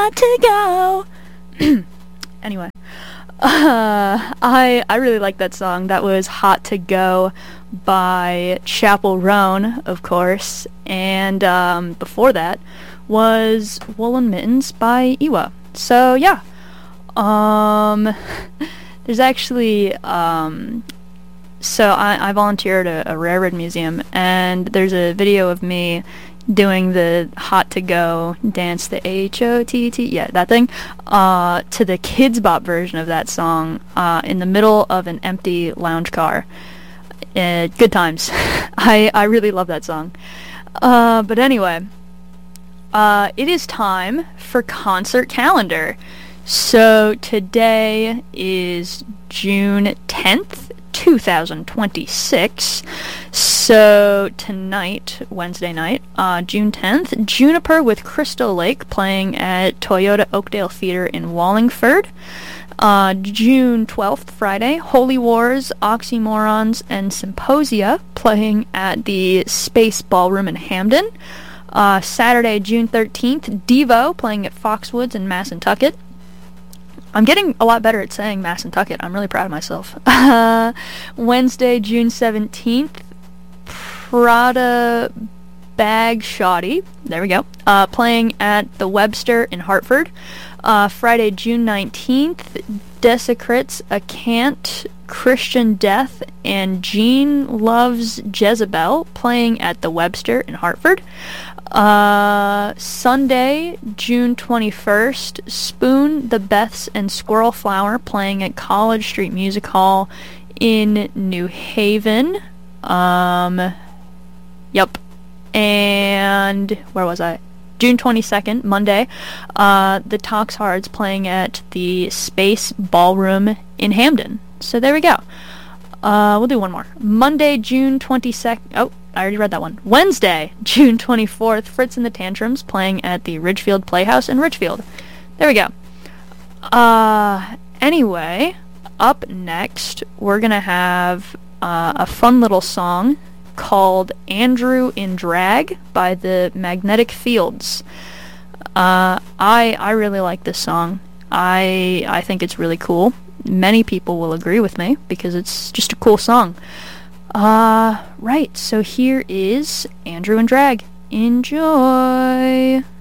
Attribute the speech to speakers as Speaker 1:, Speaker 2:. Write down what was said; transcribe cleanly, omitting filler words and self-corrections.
Speaker 1: hot to go. Anyway, I really like that song. That was Hot to Go by Chappell Roan, of course, and before that was Woolen Mittens by Iwa. So yeah, there's actually so I volunteered at a railroad museum, and there's a video of me doing the Hot to Go dance, the H-O-T-T, yeah, that thing, to the Kids Bop version of that song, in the middle of an empty lounge car. Good times. I really love that song. But anyway, it is time for concert calendar. So today is June 10th, 2026. So tonight, Wednesday night, June 10th, Juniper with Crystal Lake playing at Toyota Oakdale Theater in Wallingford. June 12th, Friday, Holy Wars, Oxymorons, and Symposia playing at the Space Ballroom in Hamden. Saturday, June 13th, Devo playing at Foxwoods in Massantucket. I'm getting a lot better at saying Massantucket. I'm really proud of myself. Wednesday, June 17th, Prada Bag Shoddy, there we go, playing at the Webster in Hartford. Friday, June 19th, Desecrates, Acant, Christian Death, and Jean Loves Jezebel playing at the Webster in Hartford. Sunday, June 21st, Spoon, The Beths, and Squirrel Flower playing at College Street Music Hall in New Haven. Yep. And where was I? June 22nd, Monday, the Toxhards playing at the Space Ballroom in Hamden. So there we go. We'll do one more. Monday, June 22nd. Oh, I already read that one. Wednesday, June 24th, Fritz and the Tantrums playing at the Ridgefield Playhouse in Ridgefield. There we go. Anyway, up next, we're gonna have a fun little song called Andrew in Drag by the Magnetic Fields. I really like this song. I think it's really cool. Many people will agree with me because it's just a cool song. Right, so here is Andrew in Drag. Enjoy!